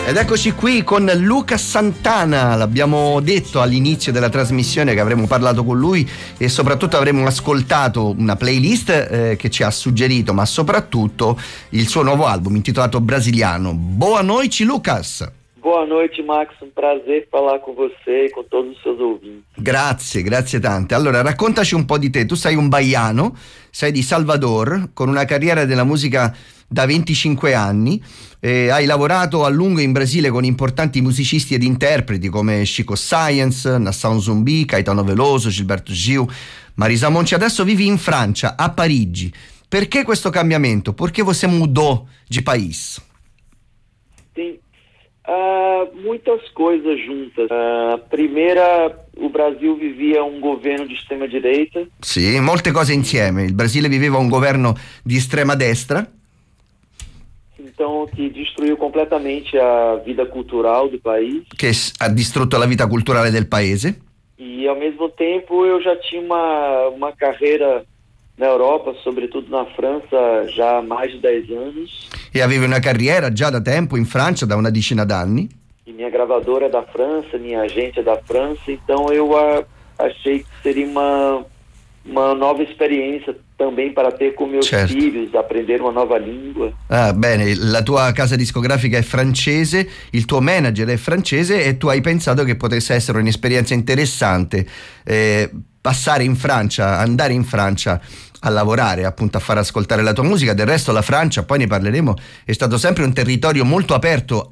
Ed eccoci qui con Luca Santana. L'abbiamo detto all'inizio della trasmissione che avremmo parlato con lui e soprattutto avremmo ascoltato una playlist che ci ha suggerito, ma soprattutto il suo nuovo album intitolato Brasiliano. Boa noite, Lucas. Boa noite, Max, un prazer parlare con você e con todos os seus ouvintes. Grazie tante. Allora, raccontaci un po' di te. Tu sei un baiano, sei di Salvador, con una carriera della musica da 25 anni. Hai lavorato a lungo in Brasile con importanti musicisti ed interpreti come Chico Science, Nação Zumbi, Caetano Veloso, Gilberto Gil, Marisa Monte. Adesso vivi in Francia, a Parigi. Perché questo cambiamento? Perché você mudou de país? Sim, muitas coisas juntas. Primeira, o Brasil vivia un governo di estrema direita. Sì, molte cose insieme. Il Brasile viveva un governo di estrema destra. Então, que destruiu completamente a vida cultural do país. Che ha distrutto la vita culturale del paese. E, ao mesmo tempo, eu já tinha uma carreira na Europa, sobretudo na França, já há mais de 10 anos. E avevi una carriera già da tempo in Francia, da una decina d'anni. E minha gravadora é da França, minha agente é da França, então eu achei que seria uma nova experiência também para ter com meus filhos, aprender una nuova lingua. Bene, la tua casa discografica è francese, il tuo manager è francese e tu hai pensato che potesse essere un'esperienza interessante passare in Francia, andare in Francia a lavorare, appunto a far ascoltare la tua musica. Del resto la Francia, poi ne parleremo, è stato sempre un territorio molto aperto